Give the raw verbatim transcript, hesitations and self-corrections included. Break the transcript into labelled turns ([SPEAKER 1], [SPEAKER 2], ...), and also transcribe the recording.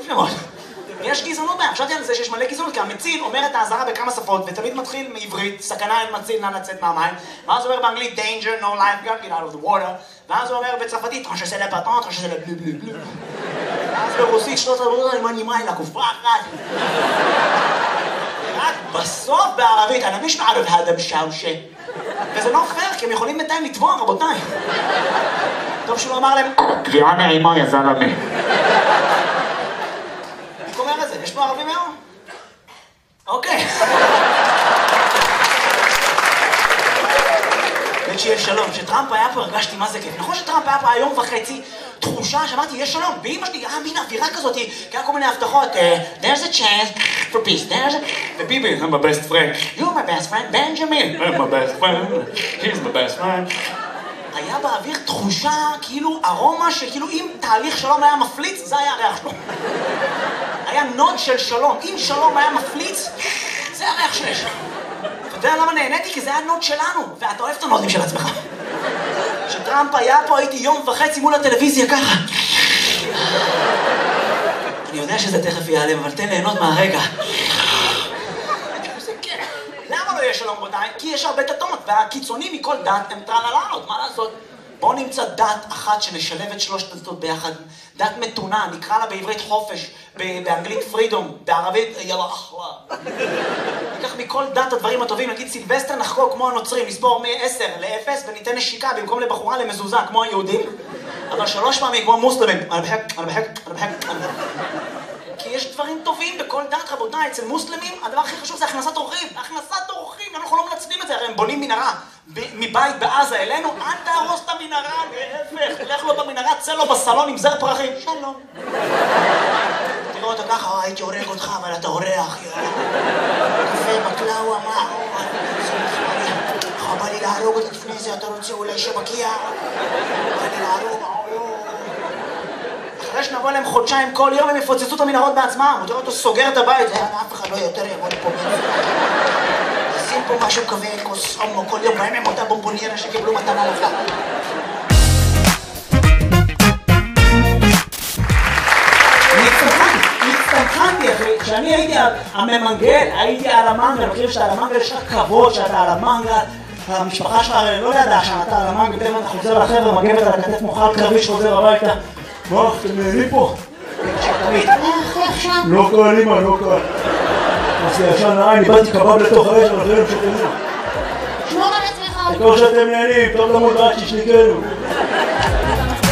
[SPEAKER 1] מאוד. יש גזענות בהם, חשבתי על זה שיש מלא גזענות, כי המציל אומר את האזהרה בכמה שפות, ותמיד מתחיל מעברית, סכנה אין מציל, נא לצאת מהמים, ואז הוא אומר באנגלית, danger, no lifeguard, get out of the water, ואז הוא אומר בצרפתית, טרנש שזה לפטון, טרנש שזה לבלו בלו בלו. ואז ברוסית, שלוש רבות, אני מנימה אל הכופרה אחת. רק בסוף בערבית, אני מש מערב הדה בשאושה. וזה לא פייר, כי הם יכולים בינתיים לתבוע, רבותיי. טוב שהוא אמר להם, קריאה נעימה יא זלמה. איך אומר את זה? יש פה ערבים היום? אוקיי. באמת שיהיה שלום. כשטראמפ היה פה הרגשתי מה זה כיף. נכון שטראמפ היה פה היום וחצי תחושה שאמרתי, יש שלום. ואמא שלי, אה, מין אווירה כזאת, כי היה כל מיני הבטחות. There's a chance for peace. There's a... וביבי, I'm my best friend. You're my best friend, Benjamin. I'm my best friend. He's my best friend. היה באוויר תחושה, כאילו, ארומה שכאילו אם תהליך שלום היה מפליץ, זה היה הריח שלו. היה נוד של שלום. אם שלום היה מפליץ, זה הריח שיש. אתה יודע למה נהניתי? כי זה היה נוד שלנו, ואתה אוהב את הנודים של עצמך. כשטראמפ היה פה, הייתי יום וחצי מול הטלוויזיה ככה. אני יודע שזה תכף ייעלם, אבל תן ליהנות מהרגע. למה לא יהיה שלום רבותיי? כי יש הרבה דתות, והקיצונים מכל דת הם טרללות, מה לעשות? בואו נמצא דת אחת שנשלב את שלושת הדתות ביחד. דת מתונה, נקרא לה בעברית חופש, באנגלית פרידום, בערבית יאללה אחלה. ניקח מכל דת הדברים הטובים, נגיד סילבסטר נחקוק כמו הנוצרים, נסבור מ-עשר ל-אפס וניתן נשיקה במקום לבחורה למזוזה כמו היהודים, אבל שלוש פעמים כמו מוסלמים. אני בחק, אני בחק, אני בחק, אני בחק. כי יש דברים טובים בכל דת, רבותיי. אצל מוסלמים הדבר הכי חשוב זה הכנסת אורחים. הכנסת אורחים, אנחנו לא מנצלים את זה, הרי הם בונים מנהרה מבית בעזה אלינו, אל תהרוס את המנהרה, להפך, לך לו במנהרה, צא לו בסלון עם זר פרחים. שלום. תראו אותו ככה, הייתי הורג אותך, אבל אתה אורח, קפה בקלאווה, מה? בא לי להרוג אותי לפני זה, אתה רוצה אולי שבקיע? בא לי להרוג, אחרי שנבוא להם חודשיים כל יום הם יפוצצו את המנהרות בעצמם. הוא תראה אותו סוגר את הבית, אף אחד לא יותר יעמוד פה. שים פה משהו כזה, כוס הומו כל יום, בהם הם אותה בומבוניירה שקיבלו מתנה לך. נצטמחנתי אחי, כשאני הייתי הממנגל, הייתי על המנגל, אני חושב שאתה על המנגל, יש לך כבוד שאתה על המנגל. המשפחה שלך לא ידעה שאתה על המנגל, אתה חוזר לחבר'ה, מגבת על הכתף מוחל קרבי שחוזר הביתה. מה, אתם נהנים פה? לא קל, אמא, לא קל. אז ישן נעי, באתי קבב לתוך האש, אבל אחרים שתנו.
[SPEAKER 2] שמור על עצמך.
[SPEAKER 1] כמו שאתם נהנים, טוב למות רק ששניקנו.